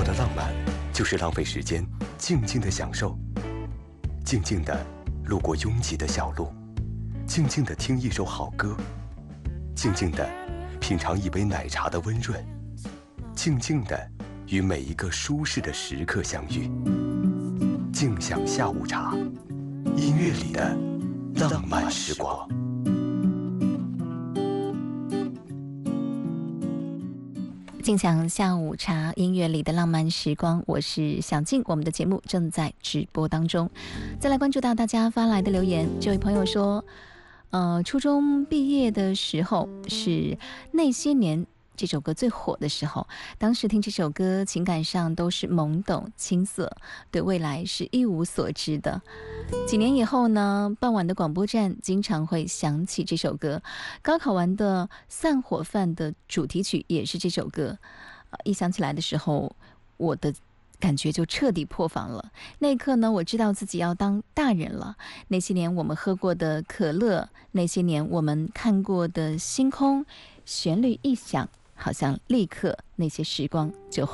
的浪漫，就是浪费时间，静静的享受，静静的路过拥挤的小路，静静的听一首好歌，静静的品尝一杯奶茶的温润，静静的与每一个舒适的时刻相遇。静享下午茶，音乐里的浪漫时光。 静享下午茶，音乐里的浪漫时光，我是小静，我们的节目正在直播当中。再来关注到大家发来的留言，这位朋友说初中毕业的时候是那些年这首歌最火的时候，当时听这首歌情感上都是懵懂青涩，对未来是一无所知的。几年以后呢，傍晚的广播站经常会响起这首歌，高考完的散伙饭的主题曲也是这首歌。一想起来的时候，我的感觉就彻底破防了。那一刻呢，我知道自己要当大人了。那些年我们喝过的可乐，那些年我们看过的星空，旋律一响，好像立刻那些时光就